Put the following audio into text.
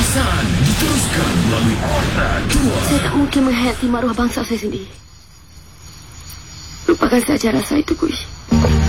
Pemeriksaan diteruskan melalui Kota 2. Saya tak mungkin menghayati maruah bangsa saya sendiri. Lupakan saja rasa itu, Kuish.